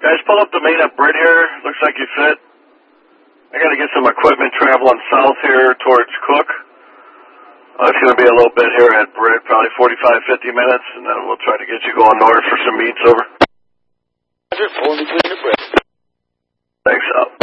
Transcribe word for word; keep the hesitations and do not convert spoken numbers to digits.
Guys, pull up the main at Britt here. Looks like you fit. I got to get some equipment traveling south here towards Cook. Uh, it's going to be a little bit here at Britt, probably forty-five, fifty minutes, and then we'll try to get you going north for some meets over. Roger, pulling between the Britt. Thanks, out.